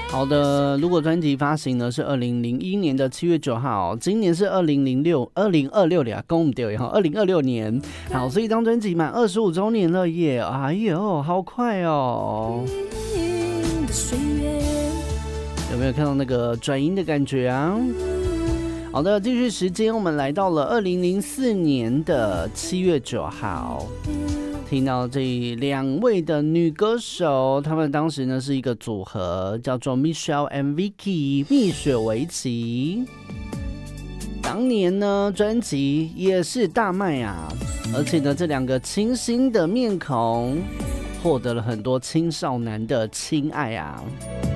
好的，如果专辑发行呢是2001年的7月9号，今年是2026年啊，公唔对哈，2026年。好，所以这张专辑满25周年了耶！哎呦，好快哦！有没有看到那个转音的感觉啊？好的，继续时间，我们来到了2004年的7月9号。听到这2位的女歌手，她们当时呢是一个组合，叫做 Michelle and Vicky 蜜雪维奇。当年呢专辑也是大卖啊，而且呢这2个清新的面孔获得了很多青少男的青睐啊。